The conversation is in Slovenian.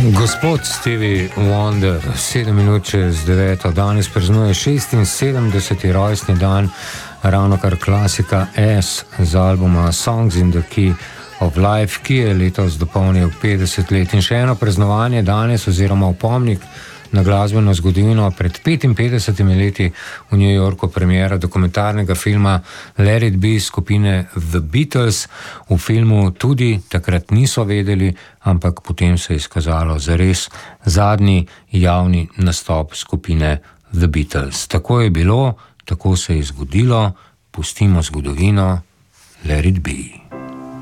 Gospod Stevie Wonder, 7 minut čez 9, danes praznuje 76. rojstni dan, ravno kar klasika S z albuma Songs in the Key of Life, ki je letos dopolnil 50 let. In še eno praznovanje danes oziroma opomnik na glasbeno zgodovino. Pred 55 leti v New Yorku premiera dokumentarnega filma Let It Be skupine The Beatles. V filmu tudi takrat niso vedeli, ampak potem se je izkazalo zares zadnji javni nastop skupine The Beatles. Tako je bilo, tako se je zgodilo, pustimo zgodovino, Let It Be.